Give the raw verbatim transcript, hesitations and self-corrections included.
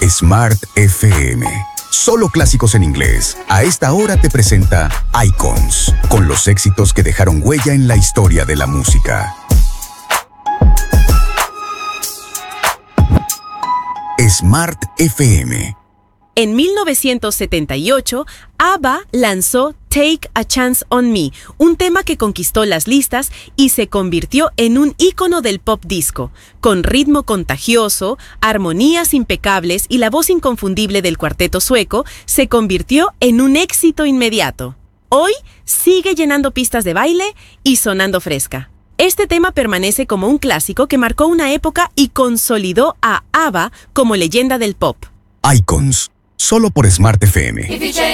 Smart F M. Solo clásicos en inglés. A esta hora te presenta Icons, con los éxitos que dejaron huella en la historia de la música. Smart F M. En mil novecientos setenta y ocho, ABBA lanzó Take a Chance on Me, un tema que conquistó las listas y se convirtió en un ícono del pop disco, con ritmo contagioso, armonías impecables y la voz inconfundible del cuarteto sueco, se convirtió en un éxito inmediato. Hoy sigue llenando pistas de baile y sonando fresca. Este tema permanece como un clásico que marcó una época y consolidó a ABBA como leyenda del pop. Icons, solo por Smart F M.